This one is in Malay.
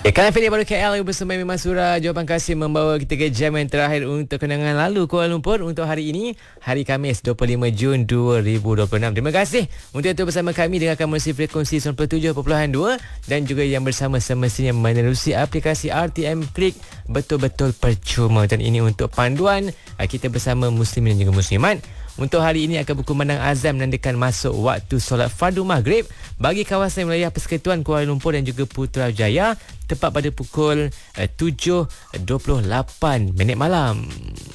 Kalian pilih baru KL bersama Memang Surah. Jawapan kasih membawa kita ke jam yang terakhir untuk kenangan lalu Kuala Lumpur untuk hari ini, hari Khamis 25 Jun 2026. Terima kasih untuk itu bersama kami dengarkan melalui frekuensi 97.2 dan juga yang bersama semestinya menerusi aplikasi RTM Klik betul-betul percuma. Dan ini untuk panduan kita bersama muslimin dan juga muslimat. Untuk hari ini akan berkumandang azan menandakan masuk waktu solat fardu maghrib bagi kawasan wilayah Persekutuan Kuala Lumpur dan juga Putrajaya tepat pada pukul 7.28 malam.